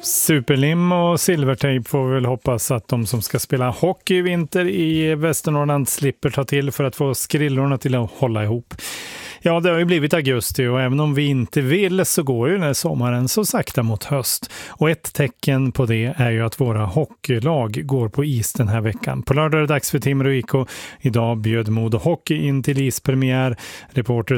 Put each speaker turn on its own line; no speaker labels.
Superlim och silvertejp får vi väl hoppas att de som ska spela hockey i vinter i Västernorrland slipper ta till för att få skrillorna till att hålla ihop. Ja, det har ju blivit augusti och även om vi inte vill så går ju den här sommaren så sakta mot höst. Och ett tecken på det är ju att våra hockeylag går på is den här veckan. På lördag är det dags för Timrå IK. Idag bjöd Modo Hockey in till ispremiär. Reporter